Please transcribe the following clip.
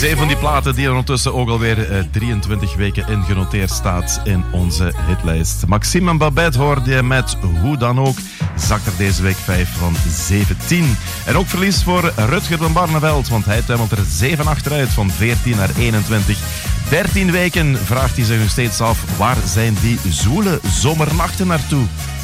een van die platen die er ondertussen ook alweer 23 weken in genoteerd staat in onze hitlijst. Maxime en Babette hoorde je met Hoe dan ook. Zakt er deze week 5 van 17. En ook verlies voor Rutger van Barneveld, want hij tuimelt er 7 achteruit van 14 naar 21. 13 weken vraagt hij zich nu steeds af, waar zijn die zwoele zomernachten naartoe?